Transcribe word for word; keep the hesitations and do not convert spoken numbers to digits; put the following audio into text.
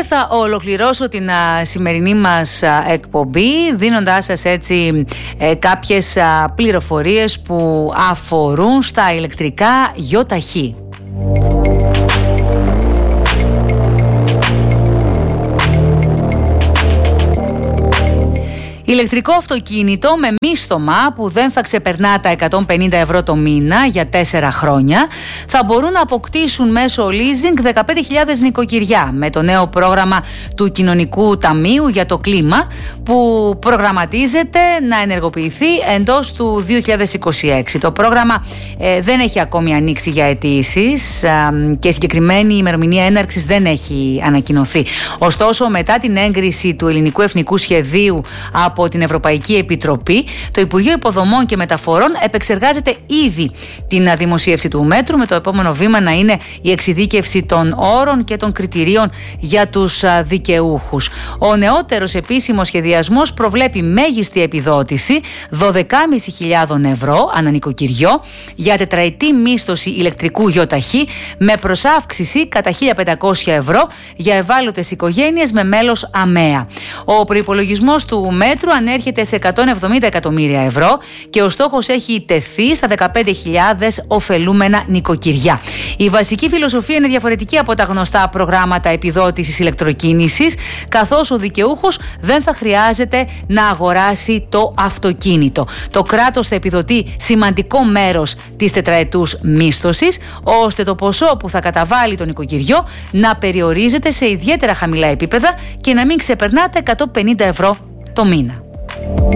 θα ολοκληρώσω την α, σημερινή μας α, εκπομπή δίνοντάς σας έτσι ε, κάποιες α, πληροφορίες που αφορούν στα ηλεκτρικά γιοταχή. Ηλεκτρικό αυτοκίνητο με μίστομα που δεν θα ξεπερνά τα εκατόν πενήντα ευρώ το μήνα για τέσσερα χρόνια θα μπορούν να αποκτήσουν μέσω leasing δεκαπέντε χιλιάδες νοικοκυριά με το νέο πρόγραμμα του Κοινωνικού Ταμείου για το κλίμα που προγραμματίζεται να ενεργοποιηθεί εντός του δύο χιλιάδες είκοσι έξι. Το πρόγραμμα ε, δεν έχει ακόμη ανοίξει για αιτήσεις ε, και συγκεκριμένη ημερομηνία έναρξης δεν έχει ανακοινωθεί. Ωστόσο, μετά την έγκριση του Ελληνικού Εθνικού Σχεδίου από από την Ευρωπαϊκή Επιτροπή, το Υπουργείο Υποδομών και Μεταφορών επεξεργάζεται ήδη την δημοσίευση του μέτρου, με το επόμενο βήμα να είναι η εξειδίκευση των όρων και των κριτηρίων για τους δικαιούχους. Ο νεότερος επίσημος σχεδιασμός προβλέπει μέγιστη επιδότηση δώδεκα χιλιάδες πεντακόσια ευρώ ανά νοικοκυριό για τετραετή μίσθωση ηλεκτρικού γιοταχή με προσάυξηση κατά χίλια πεντακόσια ευρώ για ευάλωτες οικογένειες με μέλος ΑΜΕΑ. Ο προϋπολογισμός του μέτρου ανέρχεται σε εκατόν εβδομήντα εκατομμύρια ευρώ και ο στόχος έχει τεθεί στα δεκαπέντε χιλιάδες ωφελούμενα νοικοκυριά. Η βασική φιλοσοφία είναι διαφορετική από τα γνωστά προγράμματα επιδότησης ηλεκτροκίνησης, καθώς ο δικαιούχος δεν θα χρειάζεται να αγοράσει το αυτοκίνητο. Το κράτος θα επιδοτεί σημαντικό μέρος της τετραετούς μίσθωσης, ώστε το ποσό που θα καταβάλει το νοικοκυριό να περιορίζεται σε ιδιαίτερα χαμηλά επίπεδα και να μην ξεπερνά τα εκατόν πενήντα ευρώ το μήνα.